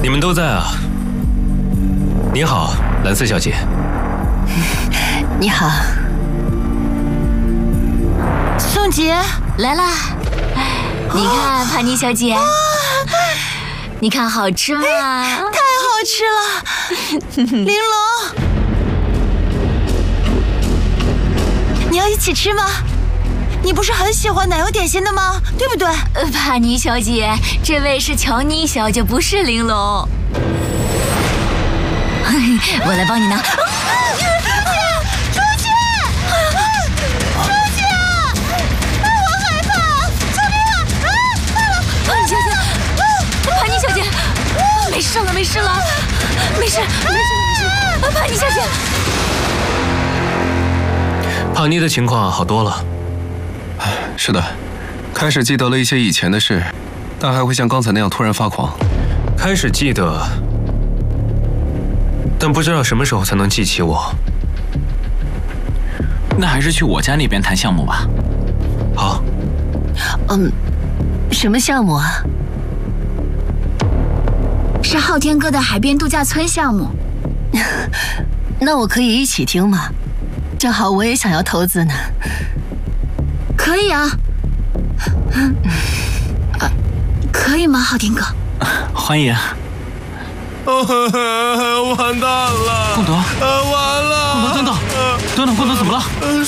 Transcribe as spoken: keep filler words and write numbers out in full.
你们都在啊？你好，蓝色小姐。 你好，宋杰来啦！ 你看，帕妮小姐，你看好吃吗？ 太好吃了，玲珑，你要一起吃吗？你不是很喜欢奶油点心的吗？对不对？ 呃，帕妮小姐，这位是乔妮小姐，不是玲珑。我来帮你拿。 出去！出去！我害怕！救命啊！ 帕妮小姐，帕妮小姐，没事了，没事了，没事，没事，没事。帕妮小姐， 帕妮的情况好多了。 是的，开始记得了一些以前的事，但还会像刚才那样突然发狂。 开始记得，但不知道什么时候才能记起我。 那还是去我家那边谈项目吧。 好。 嗯，什么项目啊？ 是昊天哥的海边度假村项目。 那我可以一起听吗？正好我也想要投资呢。 可以啊。啊，可以吗，昊天哥？ 欢迎。 完蛋了！ 贡德， 完了！ 贡德，等等，等等，贡德怎么了？